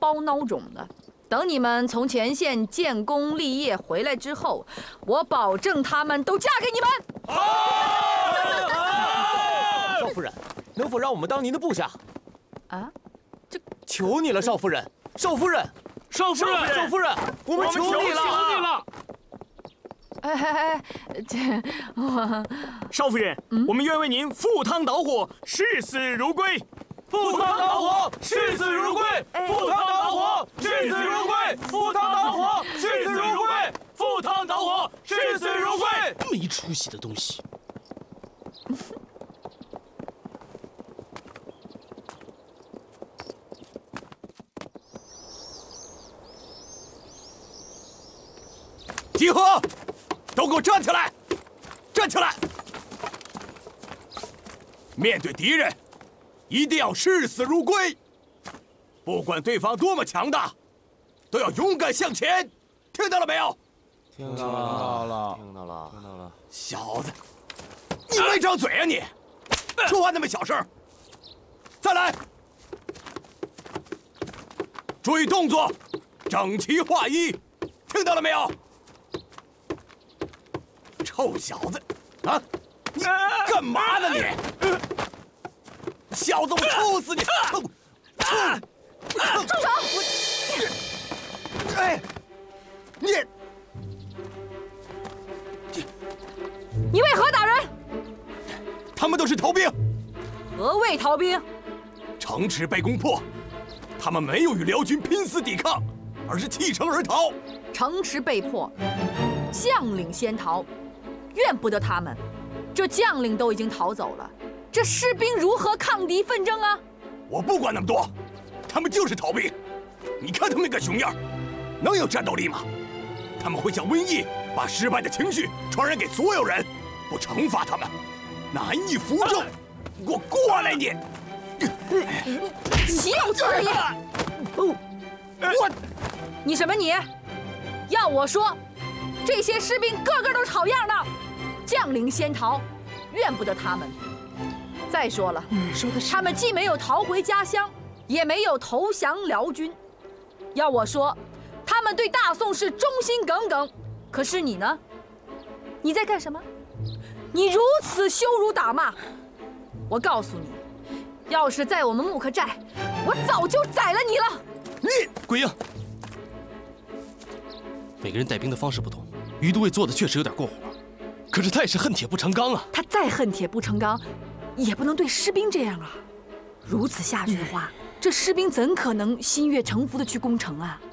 包孬种的。等你们从前线建功立业回来之后，我保证他们都嫁给你们。 少夫人，能否让我们当您的部下？ 啊， 求你了，少夫人，少夫人， 少夫人， 少夫人，我们求你了！ 少夫人，我们愿为您赴汤蹈火，视死如归。 赴汤蹈火，视死如归！赴汤蹈火，视死如归！赴汤蹈火，视死如归！赴汤蹈火，视死如归！ 没出息的东西！ 集合！都给我站起来！站起来！面对敌人，一定要视死如归。不管对方多么强大，都要勇敢向前。听到了没有？ 听到了， 听到了。小子，你没张嘴啊你！说话那么小声。再来！注意动作，整齐划一。听到了没有？臭小子，啊！你干嘛呢你？小子，我抽死你！ 住手！ 哎， 你为何打人？ 他们都是逃兵。 何谓逃兵？ 城池被攻破，他们没有与辽军拼死抵抗，而是弃城而逃。 城池被破，将领先逃，怨不得他们。这将领都已经逃走了，这士兵如何抗敌奋争啊？ 我不管那么多，他们就是逃兵。你看他们那个熊样，能有战斗力吗？他们会像瘟疫，把失败的情绪传染给所有人。不惩罚他们，难以服众。给我过来你！ 岂有此理！你什么你？要我说，这些士兵个个都是好样的，将领先逃，怨不得他们。再说了， 说的是， 他们既没有逃回家乡，也没有投降辽军。要我说，他们对大宋是忠心耿耿。可是你呢？你在干什么？你如此羞辱打骂，我告诉你，要是在我们木克寨，我早就宰了你了。 你鬼婴，每个人带兵的方式不同，于都尉做的确实有点过火，可是他也是恨铁不成钢啊。 他再恨铁不成钢，也不能对士兵这样啊！如此下去的话，这士兵怎可能心悦诚服的去攻城啊？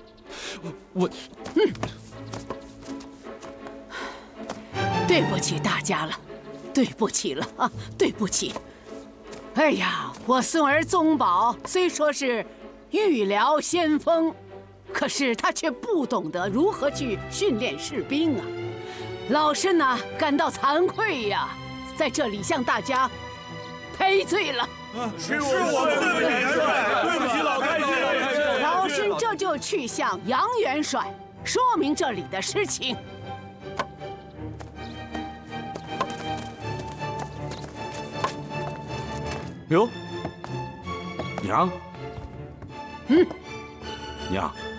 对不起大家了，对不起了啊，对不起。哎呀，我孙儿宗保虽说是御辽先锋，可是他却不懂得如何去训练士兵啊。老身呢感到惭愧呀，在这里向大家赔罪了。 是我们的元帅，对不起老太君。 老身这就去向杨元帅说明这里的事情。 哟，娘，娘。